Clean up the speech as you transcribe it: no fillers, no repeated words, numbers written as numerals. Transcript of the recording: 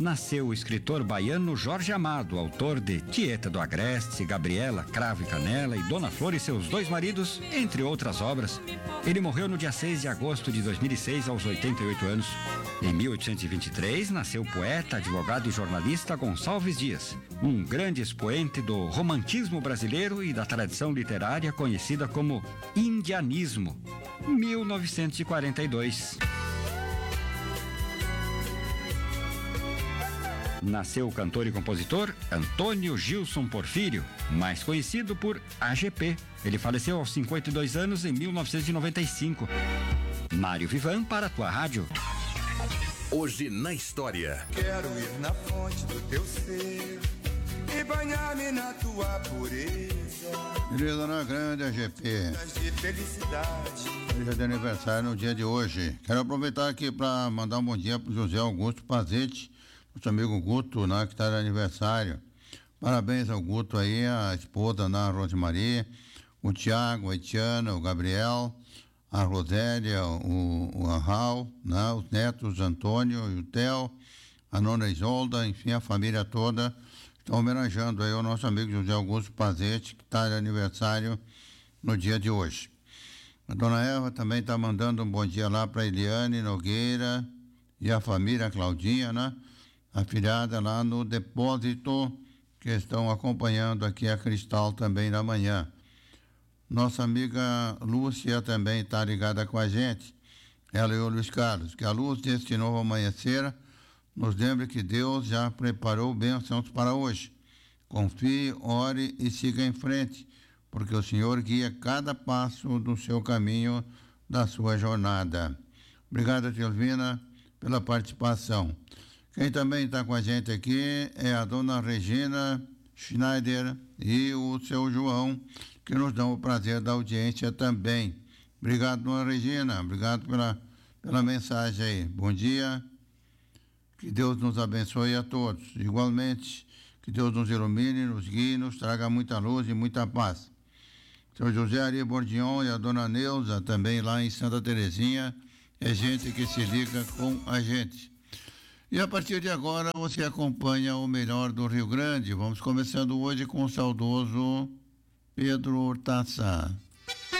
nasceu o escritor baiano Jorge Amado, autor de Tieta do Agreste, Gabriela, Cravo e Canela e Dona Flor e seus dois maridos, entre outras obras. Ele morreu no dia 6 de agosto de 2006, aos 88 anos. Em 1823, nasceu o poeta, advogado e jornalista Gonçalves Dias, um grande expoente do romantismo brasileiro e da tradição literária conhecida como indianismo. 1942. Nasceu o cantor e compositor Antônio Gilson Porfírio, mais conhecido por AGP. Ele faleceu aos 52 anos em 1995. Mário Vivan para a tua rádio. Hoje na história. Quero ir na fonte do teu ser e banhar-me na tua pureza. Querida Ana Grande AGP, De felicidade. dia de aniversário no dia de hoje. Quero aproveitar aqui para mandar um bom dia para o José Augusto Pazete, nosso amigo Guto, né, que está de aniversário. Parabéns ao Guto aí, a esposa Ana Rosemaria, o Tiago, a Etiana, o Gabriel, a Rosélia, o Arral, né, os netos Antônio e o Theo, a nona Isolda, enfim, a família toda estão homenageando aí o nosso amigo José Augusto Pazete, que está de aniversário no dia de hoje. A dona Eva também está mandando um bom dia lá para Eliane Nogueira e a família Claudinha, né? Afilhada lá no depósito, que estão acompanhando aqui a Cristal também da manhã. Nossa amiga Lúcia também está ligada com a gente, ela e o Luiz Carlos. Que a luz deste novo amanhecer nos lembre que Deus já preparou bênçãos para hoje. Confie, ore e siga em frente, porque o Senhor guia cada passo do seu caminho, da sua jornada. Obrigado, Tilvina, pela participação. Quem também está com a gente aqui é a dona Regina Schneider e o seu João, que nos dão o prazer da audiência também. Obrigado, dona Regina, obrigado pela mensagem aí. Bom dia, que Deus nos abençoe a todos. Igualmente, que Deus nos ilumine, nos guie, nos traga muita luz e muita paz. Seu José Ari Bordion e a dona Neuza, também lá em Santa Terezinha, é gente que se liga com a gente. E a partir de agora você acompanha o melhor do Rio Grande. Vamos começando hoje com o saudoso Pedro Hortaça.